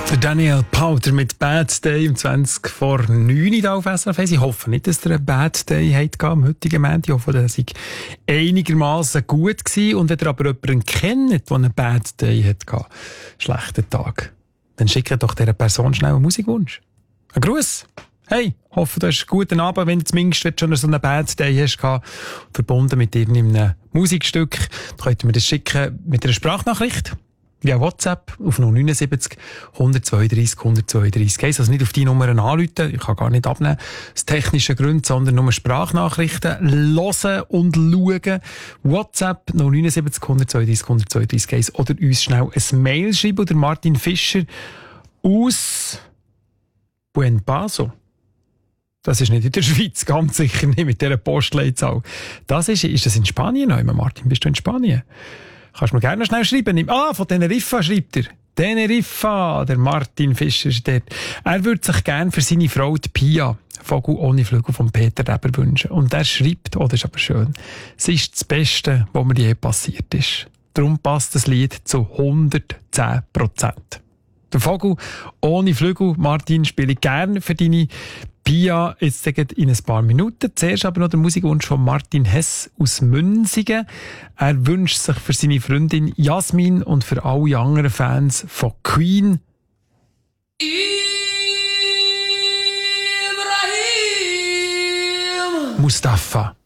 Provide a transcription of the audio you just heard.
Der Daniel Powter mit Bad Day um 20 vor 9 Uhr auf SRF. Ich hoffe nicht, dass ihr einen Bad Day habt am heutigen Montag. Ich hoffe, dass ich einigermaßen gut war. Und wenn ihr aber jemanden kennt, der einen Bad Day hatte, schlechten Tag, dann schickt doch dieser Person schnell einen Musikwunsch. Ein Gruß. Hey, hoffe, du hast einen guten Abend, wenn du zumindest schon so einen Bad Day hast, verbunden mit irgendeinem Musikstück. Dann könnt ihr mir das schicken mit einer Sprachnachricht. Via WhatsApp auf 079 132 132. Gehst also nicht auf die Nummern anrufen, ich kann gar nicht abnehmen, aus technischen Gründen, sondern nur Sprachnachrichten hören und schauen. WhatsApp 079 132 132 Gehst oder uns schnell ein Mail schreiben. Oder Martin Fischer aus Buen Paso. Das ist nicht in der Schweiz, ganz sicher nicht mit dieser Postleitzahl. Das ist das in Spanien? Martin, bist du in Spanien? Kannst du mir gerne noch schnell schreiben? Von Teneriffa schreibt er. Teneriffa, der Martin Fischer ist dort. Er würde sich gerne für seine Frau, die Pia, Vogel ohne Flügel von Peter Reber wünschen. Und er schreibt, das ist aber schön, es ist das Beste, was mir je passiert ist. Darum passt das Lied zu 110%. Der Vogel ohne Flügel, Martin, spiele ich gerne für deine Pia jetzt in ein paar Minuten. Zuerst aber noch der Musikwunsch von Martin Hess aus Münzigen. Er wünscht sich für seine Freundin Jasmin und für alle anderen Fans von Queen Ibrahim Mustafa.